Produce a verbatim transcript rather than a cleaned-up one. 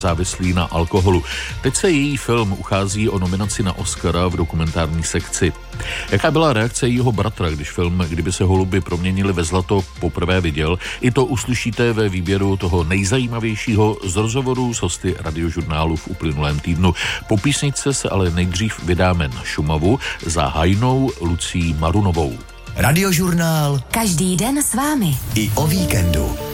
závislý na alkoholu. Teď se její film uchází o nominaci na Oscara v dokumentární sekci. Jaká byla reakce jejího bratra, když film Kdyby se holuby proměnili ve zlato poprvé viděl? I to uslyšíte ve výběru toho nejzajímavějšího z rozhovorů s hosty Radiožurnálu v uplynulém týdnu. Po písničce se ale nejdřív vydáme na Šumavu za hajnou Lucí Marunovou. Radiožurnál. Každý den s vámi. I o víkendu.